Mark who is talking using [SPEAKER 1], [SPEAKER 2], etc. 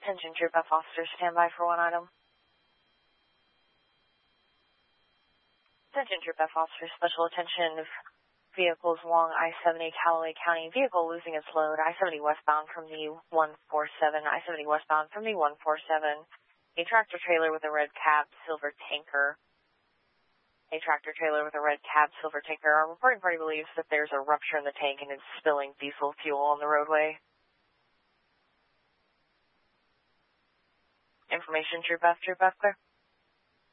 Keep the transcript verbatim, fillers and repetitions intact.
[SPEAKER 1] Attention Troop F officers, stand by for one item. Attention Troop F officers, special attention of vehicles along I seventy Callaway County. Vehicle losing its load. I seventy westbound from the one forty-seven. I seventy westbound from the one forty-seven. A tractor trailer with a red cab, silver tanker. A tractor trailer with a red cab, silver tanker. Our reporting party believes that there's a rupture in the tank and it's spilling diesel fuel on the roadway. Information, Troop F, Troop F, clear.